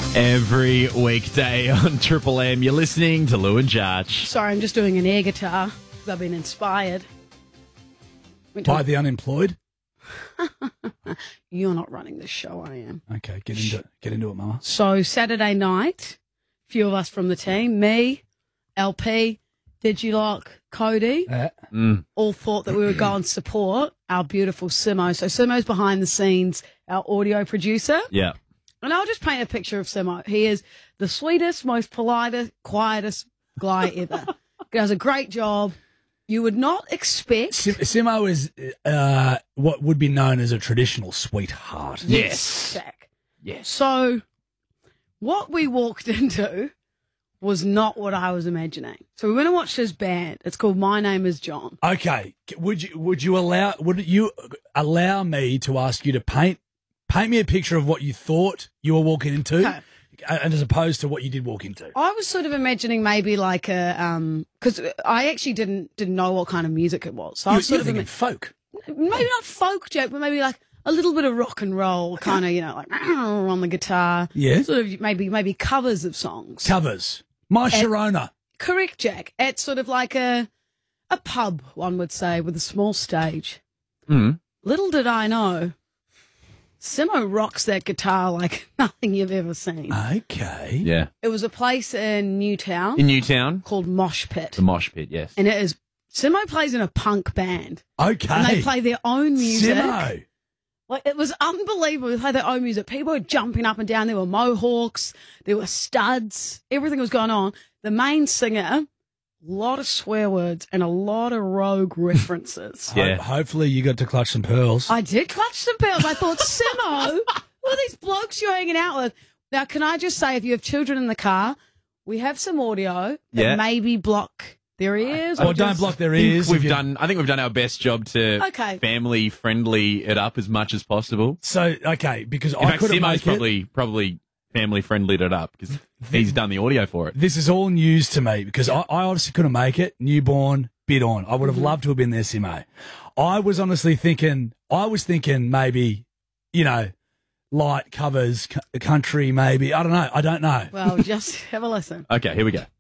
Every weekday on Triple M, you're listening to Lou and Jarch. Sorry, I'm just doing an air guitar because I've been inspired. By the unemployed? You're not running this show, I am. Okay, get into it, Mama. So Saturday night, a few of us from the team, me, LP, Digilock, Cody, all thought that we would go and support our beautiful Simo. So Simo's behind the scenes, our audio producer. Yeah. And I'll just paint a picture of Simo. He is the sweetest, most politest, quietest guy ever. He does a great job. You would not expect... Simo is what would be known as a traditional sweetheart. Yes. Jack. Yes. So what we walked into was not what I was imagining. So we went and watched this band. It's called My Name is John. Okay, would you allow me to ask you to paint me a picture of what you thought you were walking into, Okay. as opposed to what you did walk into? I was sort of imagining maybe like a because I actually didn't know what kind of music it was. So I was You're sort of thinking folk. maybe not folk joke, but maybe like a little bit of rock and roll, kind of, like on the guitar. Yeah. Sort of maybe covers of songs. Covers. My Sharona. Correct, Jack. At sort of like a pub, one would say, with a small stage. Little did I know, Simo rocks that guitar like nothing you've ever seen. Okay. Yeah. It was a place in Newtown In Newtown, called Mosh Pit. the Mosh Pit, yes. And it is, Simo plays in a punk band. Okay. And they play their own music. Simo. Like, it was unbelievable. They played their own music. People were jumping up and down. There were mohawks. There were studs. Everything was going on. The main singer, a lot of swear words and a lot of rogue references. Yeah. Hopefully you got to clutch some pearls. I did clutch some pearls. I thought, Simo, who are these blokes you're hanging out with? Now, can I just say, if you have children in the car, we have some audio that Yeah. maybe block their ears. Well, or don't just- block their I think ears. we've done our best job to Okay. family friendly it up as much as possible. So, okay, because In I fact, couldn't Simo's make it. probably family friendly it up because he's done the audio for it. This is all news to me because I honestly couldn't make it. Newborn, bid on. I would have loved to have been there, Simo. I was honestly thinking maybe, light covers, country maybe. I don't know. Well, just have a listen. Okay, here we go.